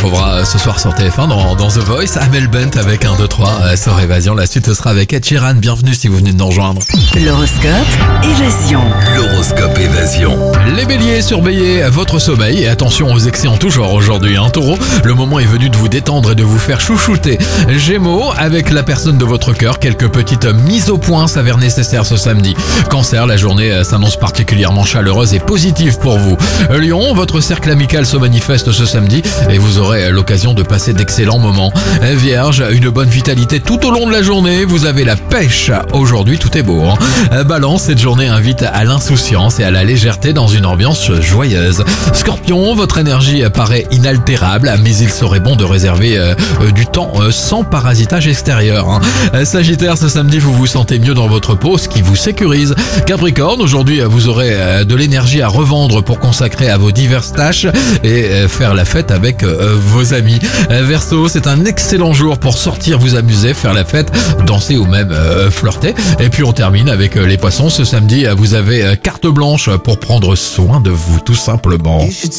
retrouvera ce soir sur TF1 dans The Voice. Amel Bent avec 1, 2, 3 sur Évasion. La suite sera avec Ed Sheeran. Bienvenue si vous venez de nous rejoindre. L'horoscope Évasion. L'horoscope Évasion. Les béliers, surveillez votre sommeil et attention aux excès en tout genre aujourd'hui. Taureau, le moment est venu de vous détendre et de vous faire chouchouter. Gémeaux, avec la personne de votre cœur, quelques petites mises au point s'avèrent nécessaires ce samedi. Cancer, la journée s'annonce particulièrement chaleureuse et positive pour vous. Lion, votre cercle amical se manifeste ce samedi et vous aurez l'occasion de passer d'excellents moments. Vierge, une bonne vitalité tout au long de la journée, vous avez la pêche. Aujourd'hui, tout est beau. Balance, cette journée invite à l'insouciance et à la légèreté dans une ambiance joyeuse. Scorpion, votre énergie paraît inaltérable, mais il serait bon de réserver du temps sans parasitage extérieur. Sagittaire, ce samedi, vous vous sentez mieux dans votre peau, ce qui vous sécurise. Capricorne, aujourd'hui, vous aurez de l'énergie à revendre pour consacrer à vos diverses tâches et faire la fête avec vos amis. Verseau, c'est un excellent jour pour sortir, vous amuser, faire la fête, danser ou même flirter. Et puis on termine avec les poissons. Ce samedi, vous avez carte blanche pour prendre soin de vous, tout simplement.